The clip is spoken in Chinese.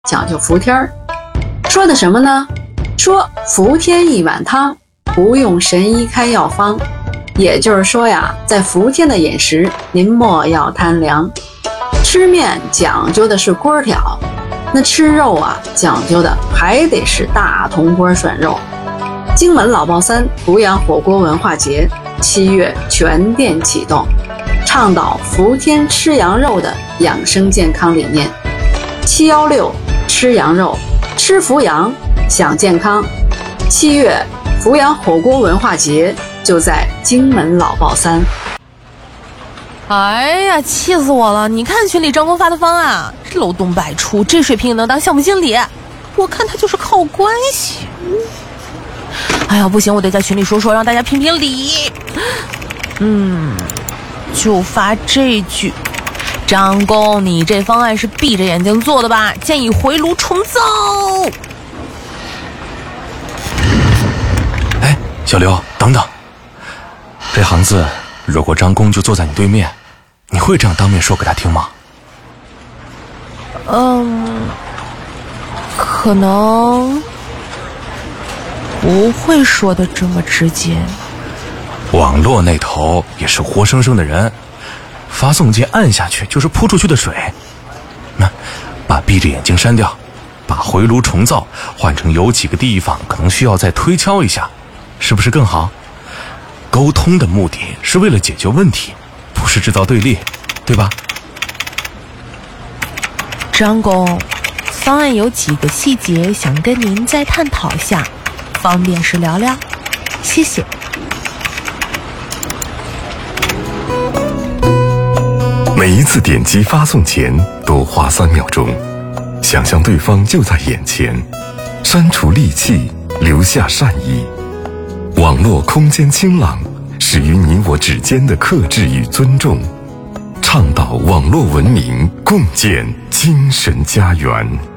讲究服天儿。说的什么呢？说服天一碗汤，不用神医开药方。也就是说呀，在服天的饮食，您莫要贪凉。吃面讲究的是锅挑，那吃肉啊，讲究的还得是大铜锅涮肉。荆门老爆三图阳火锅文化节7月全店启动，倡导服天吃羊肉的养生健康理念。716吃羊肉，吃福阳，享健康。7月福阳火锅文化节就在荆门老爆三。 哎呀，气死我了！你看群里张工发的方案，漏洞百出，这水平也能当项目经理？我看他就是靠关系。哎呀，不行，我得在群里说，让大家评评理。就发这句：张工，你这方案是闭着眼睛做的吧？建议回炉重造。 哎，小刘，等等，这行字如果张工就坐在你对面，你会这样当面说给他听吗？ 可能不会说的这么直接。 网络那头也是活生生的人，发送键按下去就是扑出去的水。那把闭着眼睛删掉，把回炉重造换成有几个地方可能需要再推敲一下，是不是更好？沟通的目的是为了解决问题，不是制造对立，对吧？ 张工，方案有几个细节想跟您再探讨下，方便时聊聊，谢谢。 每一次点击发送前多花3秒钟，想象对方就在眼前，删除戾气，留下善意。网络空间清朗，始于你我之间的克制与尊重，倡导网络文明，共建精神家园。